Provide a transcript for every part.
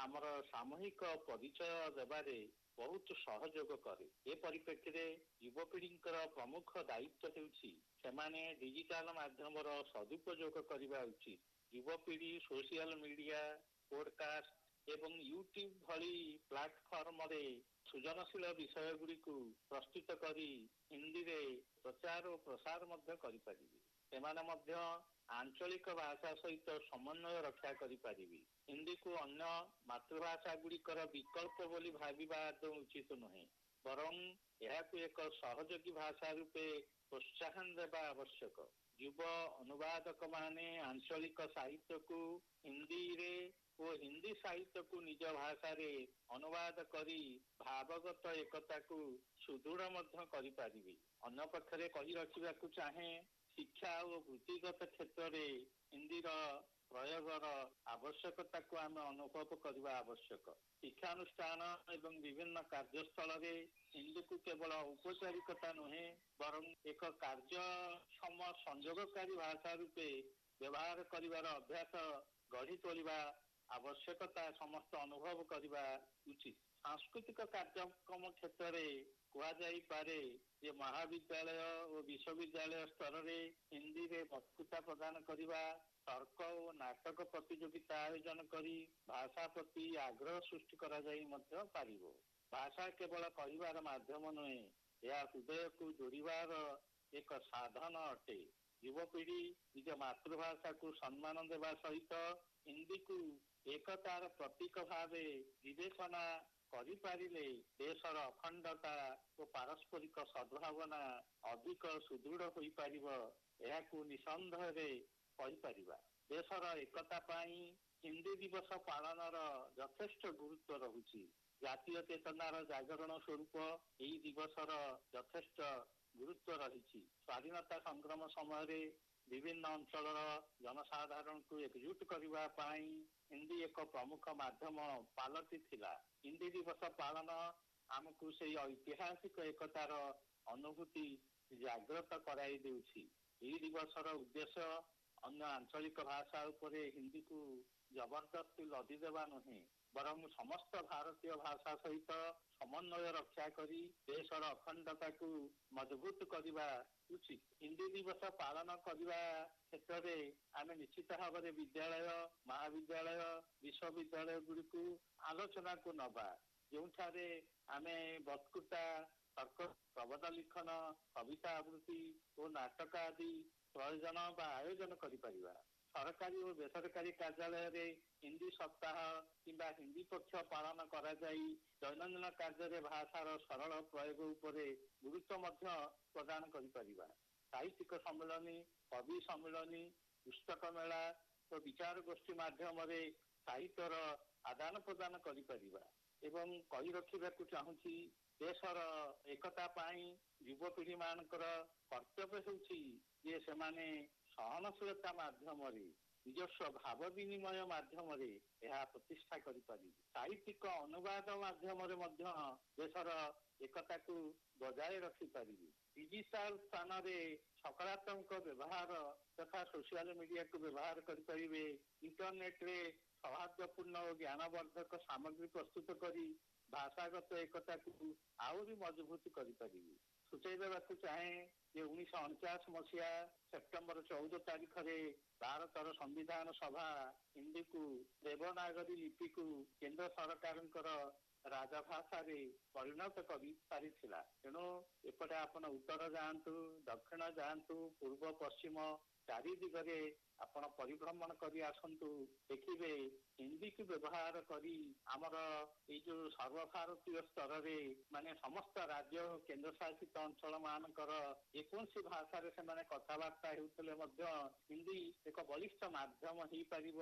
ଆମର ସାମୂହିକ ପରିଚୟ ଦେବାରେ ବହୁତ ସହଯୋଗ କରେ। ଏ ପରିପ୍ରେକ୍ଷୀରେ ଯୁବପିଢ଼ିଙ୍କର ପ୍ରମୁଖ ଦାୟିତ୍ୱ ହେଉଛି ସେମାନେ ଡିଜିଟାଲ ମାଧ୍ୟମର ସଦୁପଯୋଗ କରିବା ଉଚିତ। ଯୁବପିଢ଼ି ସୋସିଆଲ ମିଡିଆ, ପୋଡକାଷ୍ଟ ଏବଂ ୟୁଟ୍ୟୁବ ଭଳି ପ୍ଲାଟଫର୍ମରେ ସୃଜନଶୀଳ ବିଷୟ ଗୁଡ଼ିକୁ ପ୍ରସ୍ତୁତ କରି ହିନ୍ଦୀରେ ପ୍ରଚାର ଓ ପ୍ରସାର ମଧ୍ୟ କରିପାରିବେ। ସେମାନେ ମଧ୍ୟ ଆଞ୍ଚଳିକ ଭାଷା ସହିତ ସମନ୍ୱୟ ରକ୍ଷା କରିପାରିବେ। ହିନ୍ଦୀକୁ ଅନ୍ୟ ମାତୃଭାଷା ଗୁଡ଼ିକର ବିକଳ୍ପ ବୋଲି ଭାବିବା ଆଦୌ ଉଚିତ ନୁହେଁ, ବରଂ ଏହାକୁ ଏକ ସହଯୋଗୀ ଭାଷା ରୂପେ ପ୍ରୋତ୍ସାହନ ଦେବା ଆବଶ୍ୟକ। ଯୁବ ଅନୁବାଦକମାନେ ଆଞ୍ଚଳିକ ସାହିତ୍ୟକୁ ହିନ୍ଦୀରେ ଓ ହିନ୍ଦୀ ସାହିତ୍ୟକୁ ନିଜ ଭାଷାରେ ଅନୁବାଦ କରି ଭାବଗତ ଏକତାକୁ ସୁଦୃଢ଼ ମଧ୍ୟ କରିପାରିବେ। ଅନ୍ୟପକ୍ଷରେ କହି ରଖିବାକୁ ଚାହେଁ, ଶିକ୍ଷା ଓ ବୃତ୍ତିଗତ କ୍ଷେତ୍ରରେ ହିନ୍ଦୀର ପ୍ରୟୋଗର ଆବଶ୍ୟକତାକୁ ଆମେ ଅନୁଭବ କରିବା ଆବଶ୍ୟକ। ଶିକ୍ଷାନୁଷ୍ଠାନ ଏବଂ ବିଭିନ୍ନ କାର୍ଯ୍ୟସ୍ଥଳରେ ହିନ୍ଦୀକୁ କେବଳ ଔପଚାରିକତା ନୁହେଁ, ବରଂ ଏକ କାର୍ଯ୍ୟକ୍ଷମ ସଂଯୋଗକାରୀ ଭାଷା ରୂପେ ବ୍ୟବହାର କରିବାର ଅଭ୍ୟାସ ଗଢ଼ି ତୋଳିବା ଆବଶ୍ୟକତା ସମସ୍ତ ଅନୁଭବ କରିବା ଉଚିତ। ସାଂସ୍କୃତିକ କାର୍ଯ୍ୟକ୍ରମ କ୍ଷେତ୍ରରେ କୁହାଯାଇପାରେ ଯେ ମହାବିଦ୍ୟାଳୟ ଓ ବିଶ୍ୱବିଦ୍ୟାଳୟ ସ୍ତରରେ ହିନ୍ଦୀରେ ବକ୍ତୃତା ପ୍ରଦାନ କରିବା, ତର୍କ ଓ ନାଟକ ପ୍ରତିଯୋଗିତା ଆୟୋଜନ କରି ଭାଷା ପ୍ରତି ଆଗ୍ରହ ସୃଷ୍ଟି କରାଯାଇ ମଧ୍ୟ ପାରିବ। ଭାଷା କେବଳ କହିବାର ମାଧ୍ୟମ ନୁହେଁ, ଏହା ହୃଦୟକୁ ଯୋଡ଼ିବାର ଏକ ସାଧନ ଅଟେ। ଯୁବପିଢ଼ି ନିଜ ମାତୃଭାଷାକୁ ସମ୍ମାନ ଦେବା ସହିତ ହିନ୍ଦୀକୁ ଏକତାର ପ୍ରତୀକ ଭାବେ ବିବେଚନା କରିପାରିଲେ ଦେଶର ଅଖଣ୍ଡତା ଓ ପାରସ୍ପରିକ ସଦ୍ଭାବନା ଅଧିକ ସୁଦୃଢ଼ ହୋଇପାରିବ। ଏହାକୁ ନିଃସନ୍ଦେହରେ କହିପାରିବା। ଦେଶର ଏକତା ପାଇଁ ହିନ୍ଦୀ ଦିବସ ପାଳନର ଯଥେଷ୍ଟ ଗୁରୁତ୍ୱ ରହୁଛି। ଜାତୀୟ ଚେତନାର ଜାଗରଣ ସ୍ୱରୂପ ଏହି ଦିବସର ଯଥେଷ୍ଟ ଗୁରୁତ୍ୱ ରହିଛି। ସ୍ୱାଧୀନତା ସଂଗ୍ରାମ ସମୟରେ ବିଭିନ୍ନ ଅଞ୍ଚଳର ଜନସାଧାରଣଙ୍କୁ ଏକଜୁଟ କରିବା ପାଇଁ ହିନ୍ଦୀ ଏକ ପ୍ରମୁଖ ମାଧ୍ୟମ ପାଲଟିଥିଲା। ହିନ୍ଦୀ ଦିବସ ପାଳନ ଆମକୁ ସେହି ଐତିହାସିକ ଏକତାର ଅନୁଭୂତି ଜାଗ୍ରତ କରାଇ ଦେଉଛି। ଏହି ଦିବସର ଉଦ୍ଦେଶ୍ୟ ଅନ୍ୟ ଆଞ୍ଚଳିକ ଭାଷା ଉପରେ ହିନ୍ଦୀକୁ ଜବରଦସ୍ତି ଲଦି ଦେବା ନୁହେଁ, ବରଂ ସମସ୍ତ ଭାରତୀୟ ଭାଷା ସହିତ ସମନ୍ୱୟ ରକ୍ଷା କରି ଦେଶର ଅଖଣ୍ଡତାକୁ ମଜବୁତ କରିବା ଉଚିତ। ହିନ୍ଦୀ ଦିବସ ପାଳନ କରିବା କ୍ଷେତ୍ରରେ ଆମେ ନିଶ୍ଚିତ ଭାବରେ ବିଦ୍ୟାଳୟ, ମହାବିଦ୍ୟାଳୟ, ବିଶ୍ୱବିଦ୍ୟାଳୟ ଗୁଡ଼ିକୁ ଆଲୋଚନାକୁ ନବା, ଯେଉଁଠାରେ ଆମେ ବକ୍ତୃତା, ତର୍କ, ପ୍ରବନ୍ଧ ଲିଖନ, କବିତା ଆବୃତ୍ତି ଓ ନାଟକ ଆଦି ପ୍ରୟୋଜନ ବା ଆୟୋଜନ କରିପାରିବା। ସରକାରୀ ଓ ବେସରକାରୀ କାର୍ଯ୍ୟାଳୟରେ ହିନ୍ଦୀ ସପ୍ତାହ କିମ୍ବା ହିନ୍ଦୀ ପକ୍ଷ ପାଳନ କରାଯାଇ ଦୈନନ୍ଦିନ କାର୍ଯ୍ୟରେ ଭାଷାର ସରଳ ପ୍ରୟୋଗ ଉପରେ ଗୁରୁତ୍ୱ ମଧ୍ୟ ପ୍ରଦାନ କରିପାରିବା। ସାହିତ୍ୟିକ ସମ୍ମିଳନୀ, କବି ସମ୍ମିଳନୀ, ପୁସ୍ତକ ମେଳା ଓ ବିଚାର ଗୋଷ୍ଠୀ ମାଧ୍ୟମରେ ସାହିତ୍ୟର ଆଦାନ ପ୍ରଦାନ କରିପାରିବା। ଏବଂ କହି ରଖିବାକୁ ଚାହୁଁଛି, ଦେଶର ଏକତା ପାଇଁ ଯୁବପିଢ଼ି ମାନଙ୍କର କର୍ତ୍ତବ୍ୟ ହେଉଛି ଯେ ସେମାନେ ସହନଶୀଳତା ମାଧ୍ୟମରେ, ନିଜସ୍ୱ ଭାବ ବିନିମୟ ମାଧ୍ୟମରେ ଏହା ପ୍ରତିଷ୍ଠା କରିପାରିବେ। ସାହିତ୍ୟିକ ଅନୁବାଦ ମାଧ୍ୟମରେ ମଧ୍ୟ ଦେଶର ଏକତାକୁ ବଜାୟ ରଖିପାରିବେ। ଡିଜିଟାଲ ସ୍ଥାନରେ ସକାରାତ୍ମକ ବ୍ୟବହାର ତଥା ସୋସିଆଲ ମିଡିଆକୁ ବ୍ୟବହାର କରିପାରିବେ। ଇଣ୍ଟରନେଟରେ ସୌହାର୍ଦ୍ଦ୍ୟପୂର୍ଣ୍ଣ ଓ ଜ୍ଞାନବର୍ଦ୍ଧକ ସାମଗ୍ରୀ ପ୍ରସ୍ତୁତ କରି ଭାଷାଗତ ଏକତାକୁ ଆହୁରି ମଜବୁତ କରିପାରିବେ। ସୂଚାଇ ଦେବାକୁ ଚାହେଁ ଯେ 1949 ମସିହା ସେପ୍ଟେମ୍ବର 14 ତାରିଖରେ ଭାରତର ସମ୍ବିଧାନ ସଭା ହିନ୍ଦୀକୁ ଦେବନାଗରୀ ଲିପିକୁ କେନ୍ଦ୍ର ସରକାରଙ୍କର ରାଜଭାଷାରେ ପରିଣତ କରିପାରିଥିଲା। ତେଣୁ ଏପଟେ ଆପଣ ଉତ୍ତର ଯାଆନ୍ତୁ, ଦକ୍ଷିଣ ଯାଆନ୍ତୁ, ପୂର୍ବ ପଶ୍ଚିମ ଚାରି ଦିଗରେ ଆପଣ ପରିଭ୍ରମଣ କରି ଆସନ୍ତୁ, ଦେଖିବେ ହିନ୍ଦୀକୁ ବ୍ୟବହାର କରି ଆମର ଏଇ ଯୋଉ ସର୍ବଭାରତୀୟ ସ୍ତରରେ ମାନେ ସମସ୍ତ ରାଜ୍ୟ ଓ କେନ୍ଦ୍ରଶାସିତ ଅଞ୍ଚଳ ମାନଙ୍କର ଯେକୌଣସି ଭାଷାରେ ସେମାନେ କଥାବାର୍ତ୍ତା ହେଉଥିଲେ ମଧ୍ୟ ହିନ୍ଦୀ ଏକ ବଳିଷ୍ଠ ମାଧ୍ୟମ ହେଇପାରିବ।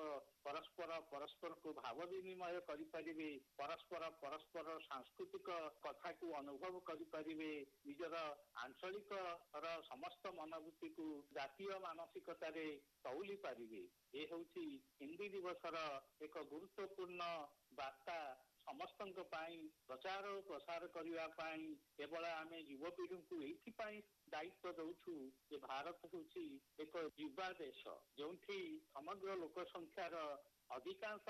ପରସ୍ପରକୁ ଭାବ ବିନିମୟ କରିପାରିବେ, ପରସ୍ପର ସାଂସ୍କୃତିକ କଥାକୁ ଅନୁଭବ କରିପାରିବେ, ନିଜର ଆଞ୍ଚଳିକର ସମସ୍ତ ମନୋବୃତ୍ତିକୁ ଜାତୀୟ ମାନସିକତାରେ ତଉଲି ପାରିବେ। ଏ ହେଉଛି ହିନ୍ଦୀ ଦିବସର ଏକ ଗୁରୁତ୍ୱପୂର୍ଣ୍ଣ ବାର୍ତ୍ତା। ସମସ୍ତଙ୍କ ପାଇଁ ପ୍ରଚାର ଓ ପ୍ରସାର କରିବା ପାଇଁ କେବଳ ଆମେ ଯୁବପିଢ଼ିଙ୍କୁ ଏଇଥିପାଇଁ ଦାୟିତ୍ୱ ଦଉଛୁ ଯେ ଭାରତ ହେଉଛି ଏକ ଯୁବା ଦେଶ, ଯେଉଁଠି ସମଗ୍ର ଲୋକ ସଂଖ୍ୟାର ଅଧିକାଂଶ